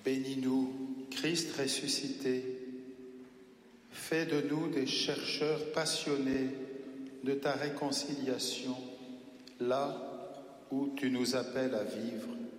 Bénis-nous, Christ ressuscité. Fais de nous des chercheurs passionnés de ta réconciliation, là où tu nous appelles à vivre.